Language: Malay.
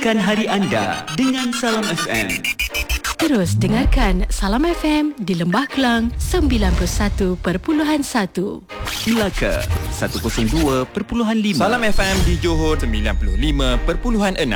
Mulakan hari anda dengan Salam FM. Terus dengarkan Salam FM di Lembah Kelang 91.1. Melaka 102.5. Salam FM di Johor 95.6.